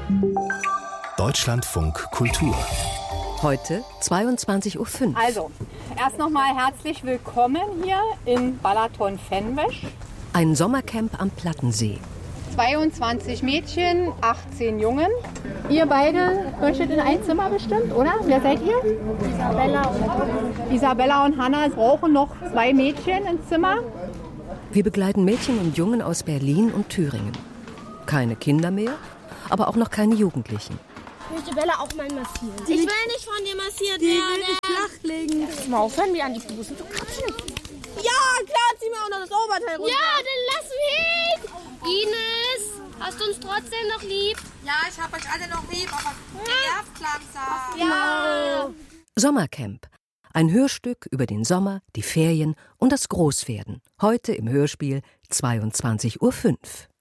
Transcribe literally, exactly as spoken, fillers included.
Deutschlandfunk Kultur. Heute zweiundzwanzig Uhr fünf. Also, erst nochmal herzlich willkommen hier in Balaton-Fenwesch. Ein Sommercamp am Plattensee. zweiundzwanzig Mädchen, achtzehn Jungen. Ihr beide möchtet in ein Zimmer bestimmt, oder? Wer seid ihr? Isabella und Isabella und Hanna brauchen noch zwei Mädchen ins Zimmer. Wir begleiten Mädchen und Jungen aus Berlin und Thüringen. Keine Kinder mehr, aber auch noch keine Jugendlichen. Ich möchte Bella auch mal massieren. Ich will nicht von dir massiert Die werden. will dich flachlegen. Mal aufhören, wie an die Busen zu krapschen. Ja, klar, zieh mir auch noch das Oberteil runter. Ja, dann lass mich. Ines, hast du uns trotzdem noch lieb? Ja, ich hab euch alle noch lieb, aber nervt langsam. Ja. Sommercamp. Ein Hörstück über den Sommer, die Ferien und das Großwerden. Heute im Hörspiel zweiundzwanzig Uhr fünf.